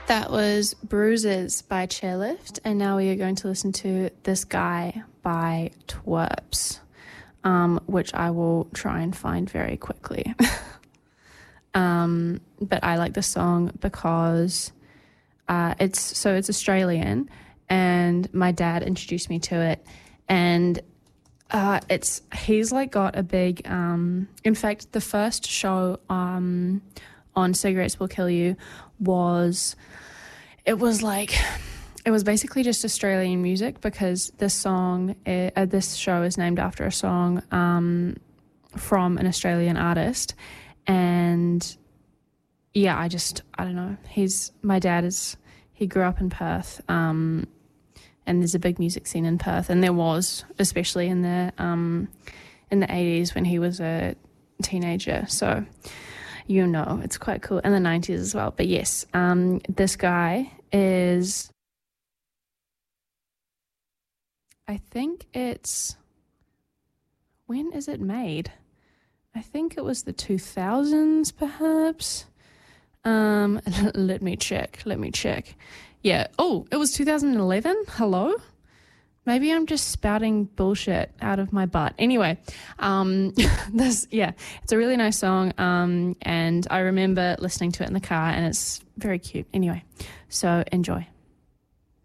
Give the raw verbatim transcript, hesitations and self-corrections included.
That was Bruises by Chairlift, and now we are going to listen to This Guy by Twerps, um, which I will try and find very quickly. um, but I like the song because uh, it's so it's Australian, and my dad introduced me to it, and uh, it's he's like got a big. Um, in fact, the first show um, on Cigarettes Will Kill You was. It was like, it was basically just Australian music because this song, uh, this show is named after a song um, from an Australian artist. And yeah, I just, I don't know. He's, my dad is, he grew up in Perth um, and there's a big music scene in Perth. And there was, especially in the, um, in the eighties when he was a teenager. So, you know, it's quite cool. And the nineties as well. But yes, um, this guy is, I think it's, when is it made? I think it was the two thousands perhaps. Um, let me check, let me check. Yeah, oh, it was two thousand eleven? Hello? Maybe I'm just spouting bullshit out of my butt. Anyway, um, this, yeah, it's a really nice song, um, and I remember listening to it in the car, and it's very cute. Anyway, so enjoy.